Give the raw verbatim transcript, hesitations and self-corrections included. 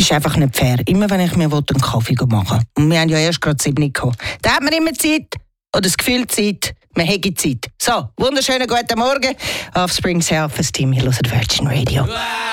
ist einfach nicht fair. Immer wenn ich mir einen Kaffee machen will. Und wir haben ja erst gerade sieben gehabt. Da hat man immer Zeit, oder das Gefühl Zeit, man hätte Zeit. So, wunderschönen guten Morgen. Offspring Self-Esteem, hier hört Virgin Radio.